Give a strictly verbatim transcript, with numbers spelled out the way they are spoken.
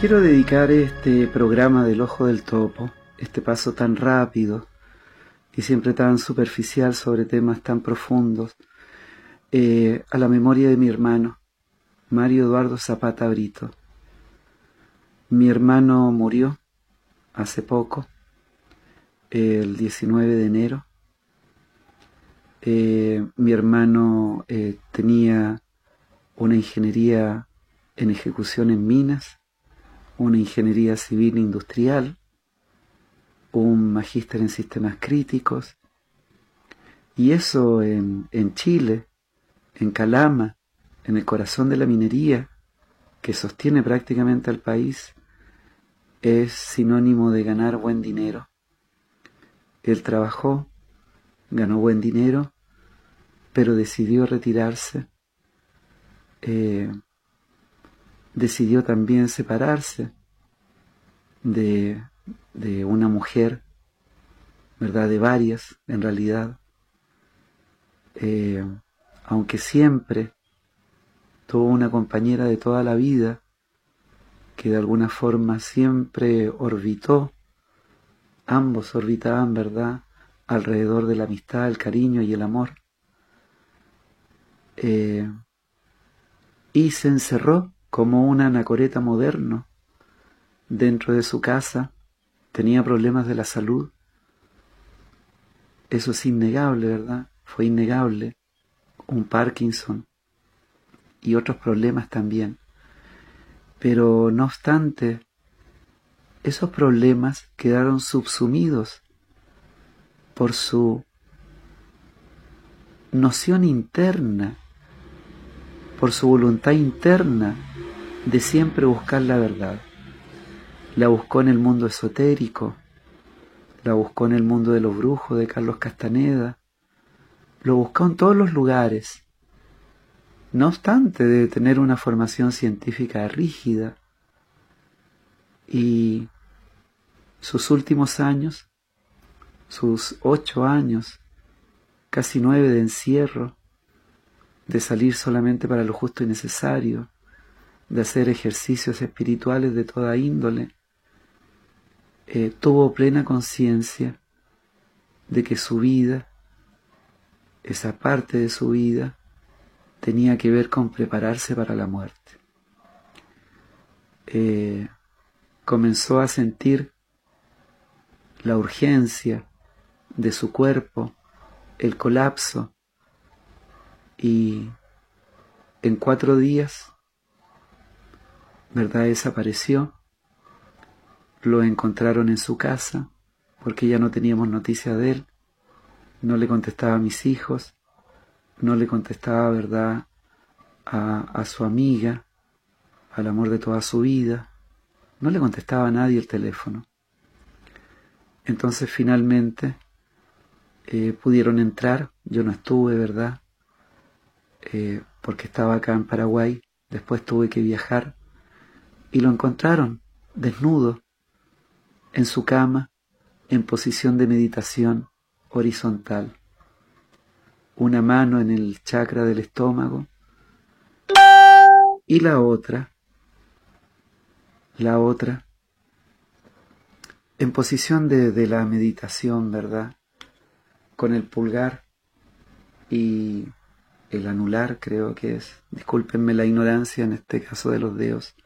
Quiero dedicar este programa del Ojo del Topo, este paso tan rápido y siempre tan superficial sobre temas tan profundos, eh, a la memoria de mi hermano, Mario Eduardo Zapata Brito. Mi hermano murió hace poco, el diecinueve de enero. Eh, mi hermano eh, tenía una ingeniería en ejecución en minas, una ingeniería civil industrial, un magíster en sistemas críticos, y eso en, en Chile, en Calama, en el corazón de la minería, que sostiene prácticamente al país, es sinónimo de ganar buen dinero. Él trabajó, ganó buen dinero, pero decidió retirarse, eh, decidió también separarse de, de una mujer, ¿verdad? De varias, en realidad, eh, aunque siempre tuvo una compañera de toda la vida que de alguna forma siempre orbitó, ambos orbitaban, ¿verdad?, alrededor de la amistad, el cariño y el amor, eh, y se encerró como un anacoreta moderno dentro de su casa. Tenía problemas de la salud, eso es innegable, ¿verdad? Fue innegable, un Parkinson y otros problemas también. Pero no obstante, esos problemas quedaron subsumidos por su noción interna, por su voluntad interna de siempre buscar la verdad. La buscó en el mundo esotérico, la buscó en el mundo de los brujos de Carlos Castaneda, lo buscó en todos los lugares. No obstante de tener una formación científica rígida, y sus últimos años, sus ocho años, casi nueve de encierro, de salir solamente para lo justo y necesario, de hacer ejercicios espirituales de toda índole, eh, tuvo plena conciencia de que su vida, esa parte de su vida, tenía que ver con prepararse para la muerte. Eh, comenzó a sentir la urgencia de su cuerpo, el colapso, y en cuatro días, ¿verdad?, desapareció. Lo encontraron en su casa, porque ya no teníamos noticia de él. No le contestaba a mis hijos, no le contestaba, ¿verdad?, a, a su amiga, al amor de toda su vida. No le contestaba a nadie el teléfono. Entonces finalmente eh, pudieron entrar. Yo no estuve, ¿verdad?, eh, porque estaba acá en Paraguay. Después tuve que viajar y lo encontraron desnudo en su cama, en posición de meditación horizontal, una mano en el chakra del estómago y la otra, la otra, en posición de, de la meditación, ¿verdad?, con el pulgar y el anular, creo que es, discúlpenme la ignorancia en este caso de los dedos,